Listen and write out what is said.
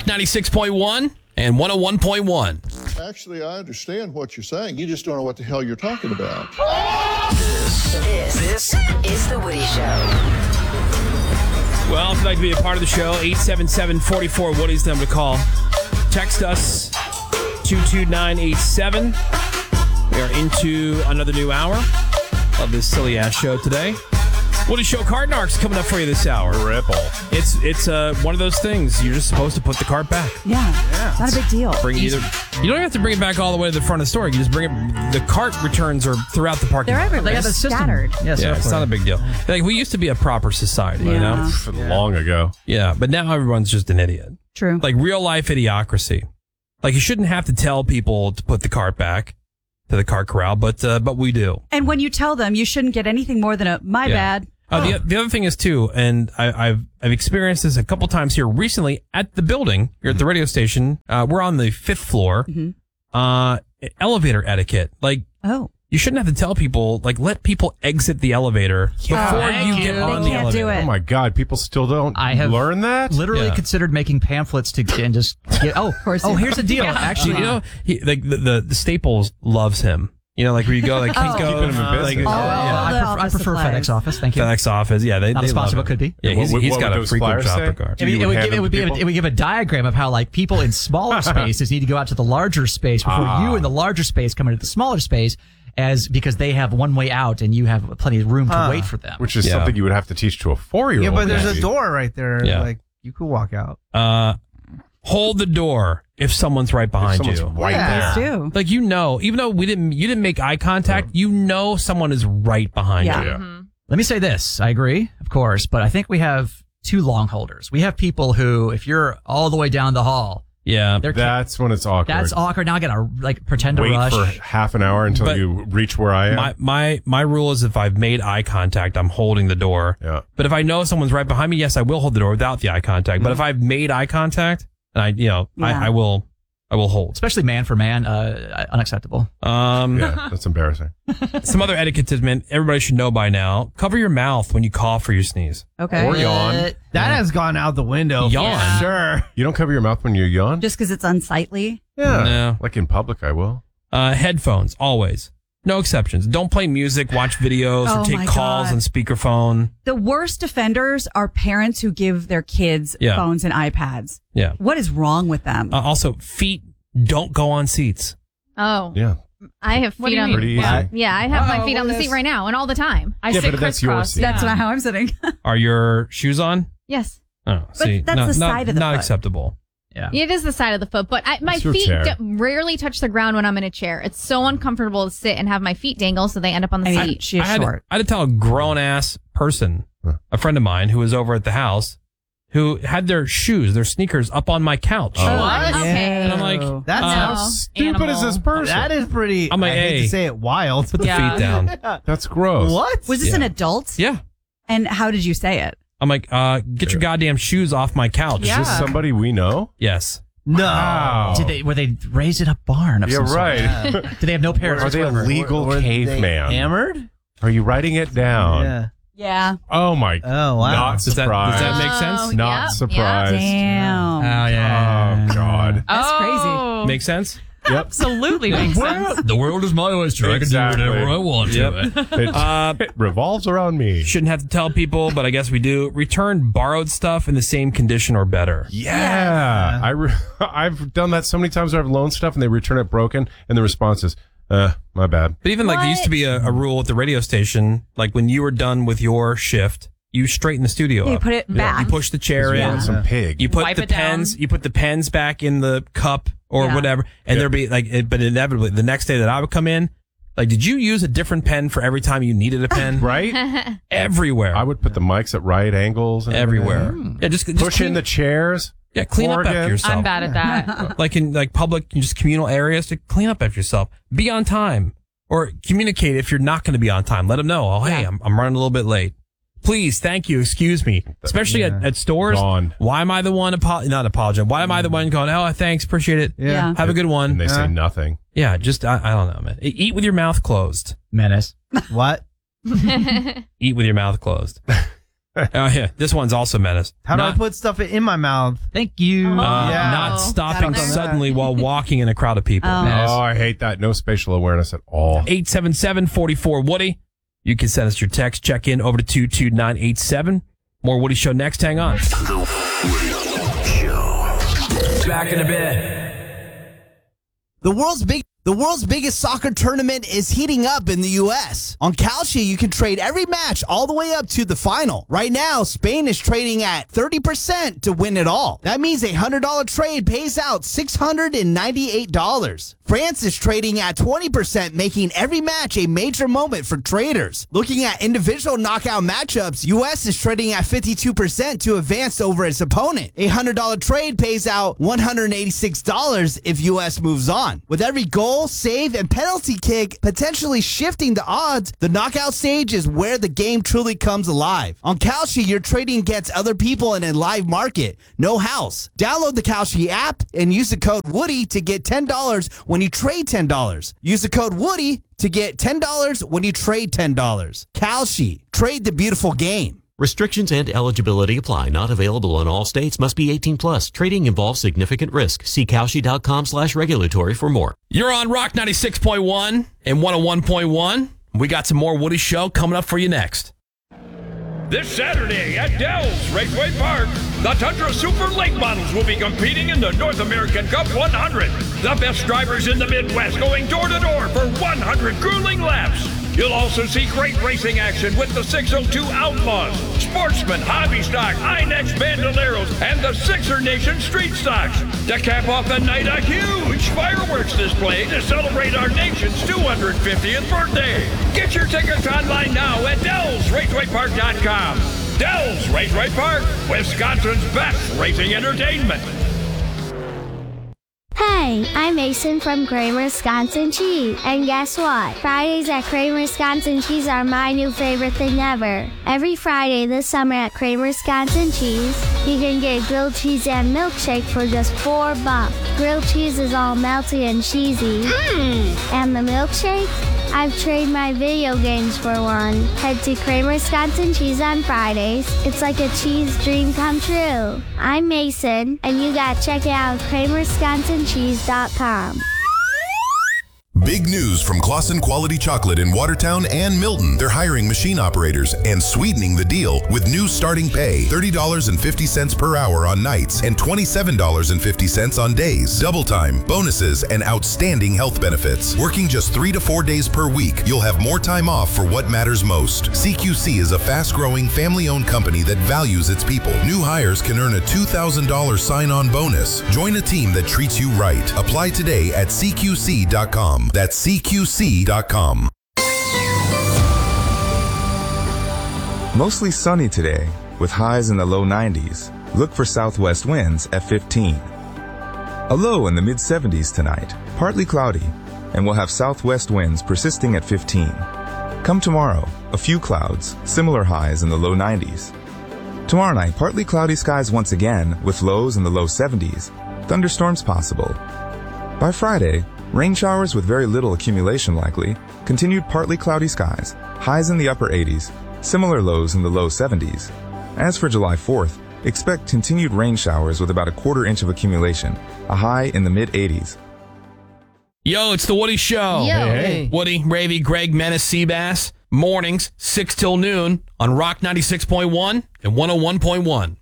Rock 96.1 and 101.1. Actually, I understand what you're saying. You just don't know what the hell you're talking about. This is The Woody Show. Well, if you'd like to be a part of the show, 877-44 Woody's the number to call. Text us 22987. We are into another new hour of this silly ass show today. Woody Show card narcs coming up for you this hour. Ripple. It's one of those things. You're just supposed to put the cart back. Yeah. It's not a big deal. Bring it either. You don't have to bring it back all the way to the front of the store. You just bring it. The cart returns are throughout the parking They're lot. everywhere. They got the system. Scattered. Yeah, it's not a big deal. Like, we used to be a proper society, you know? Long ago. Yeah, but now everyone's just an idiot. True. Like real life idiocracy. Like, you shouldn't have to tell people to put the cart back to the cart corral, but we do. And when you tell them, you shouldn't get anything more than a my bad. The other thing is too, and I've experienced this a couple times here recently at the building here at the radio station. We're on the 5th floor. Elevator etiquette. Like, you shouldn't have to tell people. Like, let people exit the elevator before you get on the elevator. Do it. Oh my God! People still don't learn that. Literally considered making pamphlets and just get. Here's the deal. Actually, you know, the Staples loves him. You know, like where you go, like Kinko. Keeping him in business. I prefer FedEx office. Thank you. FedEx office, yeah, they Not a sponsor, love but could be. Yeah, he's got a frequent shopper card. It would give a diagram of how like people in smaller spaces need to go out to the larger space before you in the larger space come into the smaller space, because they have one way out and you have plenty of room to wait for them. Which is something you would have to teach to a 4-year-old. Yeah, but there's a door right there. Yeah. Like, you could walk out. Hold the door if someone's right behind you. Right there. Do. Like, you know, even though you didn't make eye contact, you know someone is right behind you. Yeah. Let me say this. I agree, of course, but I think we have two long holders. We have people who, if you're all the way down the hall, Yeah. That's when it's awkward. that's awkward. Now I gotta like pretend to Wait rush. for half an hour until But you reach where I am. My rule is if I've made eye contact, I'm holding the door. Yeah. But if I know someone's right behind me, yes, I will hold the door without the eye contact. But if I've made eye contact, and I will hold. Especially man for man, unacceptable. Yeah, that's embarrassing. Some other etiquette tips, man, everybody should know by now. Cover your mouth when you cough or you sneeze. Okay. Or yawn. That has gone out the window. Yawn. For sure. You don't cover your mouth when you yawn? Just because it's unsightly. Yeah. No. Like in public, I will. Headphones, always. No exceptions. Don't play music, watch videos, or Oh take my calls God. on speakerphone. The worst offenders are parents who give their kids phones and iPads. Yeah. What is wrong with them? Also, feet don't go on seats. Oh. Yeah. I have feet on Pretty easy. Yeah, I have my feet on the seat right now and all the time. Yeah, but that's your seat. That's not how I'm sitting. Are your shoes on? Yes. Oh, see, that's the side of the not foot. acceptable. Yeah. It is the side of the foot, but my It's your feet chair. rarely touch the ground when I'm in a chair. It's so uncomfortable to sit and have my feet dangle, so they end up on the I mean, seat. she is I short. had to tell a grown ass person, a friend of mine who was over at the house, who had their sneakers up on my couch. What? Okay. And I'm like, That's How No. stupid is this person? That is pretty. I'm like, I hate hey. to say it, wild. put the feet down. That's gross. What? Was this an adult? Yeah. And how did you say it? I'm like, get your goddamn shoes off my couch. Is this somebody we know? Yes. No. Wow. Were they raised in a barn of Yeah, some sort? right. Do they have no parents? Are they a whatsoever? legal Were they caveman? hammered? Are you writing it down? Yeah. Yeah. Oh my. Oh, wow. Not Does that surprised. make sense? Not Yep, surprised. Damn. Oh yeah. Oh God. That's crazy. Make sense? Yep. Absolutely makes sense. The world is my oyster. Exactly. want Yep. It revolves around me. Shouldn't have to tell people, but I guess we do. Return borrowed stuff in the same condition or better. Yeah. I've done that so many times where I've loaned stuff and they return it broken and the response is, my bad. But even like there used to be a rule at the radio station, like when you were done with your shift, you straighten the studio You up. put it back. You push the chair You in. want some pig. You put Wipe the it down. pens. You put the pens back in the cup or Yeah. whatever, and there'd be like. But inevitably, the next day that I would come in, like, did you use a different pen for every time you needed a pen? Right? Everywhere. I would put the mics at right angles. And everywhere. everything. Yeah, just Push clean, in the chairs. Yeah, clean up Oregon. after yourself. I'm bad at that. Like in like public, just communal areas, to clean up after yourself. Be on time, or communicate if you're not going to be on time. Let them know. Oh, hey, I'm running a little bit late. Please, thank you, excuse me. Especially at stores. Gone. Why am I the one not apologizing? Why am I the one going, oh, thanks, appreciate it. Yeah. Have a good one. And they say nothing. Yeah, just, I don't know, man. Eat with your mouth closed. Menace. What? Eat with your mouth closed. Yeah, this one's also menace. How do I put stuff in my mouth? Thank you. Not stopping suddenly while walking in a crowd of people. I hate that. No spatial awareness at all. 877-44-WOODY. You can send us your text. Check in over to 22987. More Woody Show next. Hang on. The Woody Show. Back in a bit. The world's biggest soccer tournament is heating up in the U.S. On Kalshi, you can trade every match all the way up to the final. Right now, Spain is trading at 30% to win it all. That means a $100 trade pays out $698. France is trading at 20%, making every match a major moment for traders. Looking at individual knockout matchups, U.S. is trading at 52% to advance over its opponent. A $100 trade pays out $186 if U.S. moves on. With every goal, save, and penalty kick potentially shifting the odds, the knockout stage is where the game truly comes alive. On Kalshi, you're trading against other people in a live market. No house. Download the Kalshi app and use the code Woody to get $10 when you trade $10. Use the code Woody to get $10 when you trade $10. Kalshi. Trade the beautiful game. Restrictions and eligibility apply. Not available in all states. Must be 18 plus. Trading involves significant risk. See Kalshi.com/regulatory for more. You're on Rock 96.1 and 101.1. We got some more Woody Show coming up for you next. This Saturday at Dell's Raceway Park, the Tundra Super Late Models will be competing in the North American Cup 100. The best drivers in the Midwest going door to door for 100 grueling laps. You'll also see great racing action with the 602 Outlaws, Sportsman, Hobby Stock, INEX Bandoleros, and the Sixer Nation Street Stocks. To cap off the night, a huge fireworks display to celebrate our nation's 250th birthday. Get your tickets online now at DellsRacewayPark.com. Dell's Raceway Park, Wisconsin's best racing entertainment. Hey, I'm Mason from Kramer Wisconsin Cheese. And guess what? Fridays at Kramer Wisconsin Cheese are my new favorite thing ever. Every Friday this summer at Kramer Wisconsin Cheese, you can get grilled cheese and milkshake for just $4. Grilled cheese is all melty and cheesy. And the milkshake? I've traded my video games for one. Head to Kramer Wisconsin Cheese on Fridays. It's like a cheese dream come true. I'm Mason, and you gotta check it out at KramerWisconsinCheese.com. Big news from Claussen Quality Chocolate in Watertown and Milton. They're hiring machine operators and sweetening the deal with new starting pay, $30.50 per hour on nights and $27.50 on days. Double time, bonuses, and outstanding health benefits. Working just 3 to 4 days per week, you'll have more time off for what matters most. CQC is a fast-growing, family-owned company that values its people. New hires can earn a $2,000 sign-on bonus. Join a team that treats you right. Apply today at CQC.com. That's CQC.com. Mostly sunny today, with highs in the low 90s. Look for southwest winds at 15. A low in the mid-70s tonight, partly cloudy, and we'll have southwest winds persisting at 15. Come tomorrow, a few clouds, similar highs in the low 90s. Tomorrow night, partly cloudy skies once again, with lows in the low 70s. Thunderstorms possible. By Friday, rain showers with very little accumulation likely, continued partly cloudy skies, highs in the upper 80s, similar lows in the low 70s. As for July 4th, expect continued rain showers with about a quarter inch of accumulation, a high in the mid-80s. Yo, it's the Woody Show. Yo. Hey. Woody, Ravy, Greg, Menace, Seabass. Mornings, 6 till noon on Rock 96.1 and 101.1.